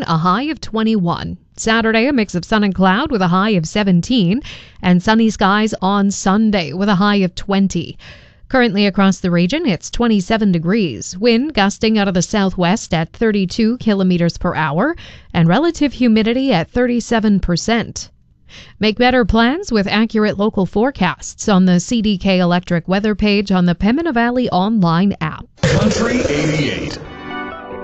a high of 21. Saturday, a mix of sun and cloud with a high of 17. And sunny skies on Sunday with a high of 20. Currently across the region, it's 27 degrees. Wind gusting out of the southwest at 32 kilometers per hour. And relative humidity at 37%. Make better plans with accurate local forecasts on the CDK Electric weather page on the Pembina Valley online app. Country 88.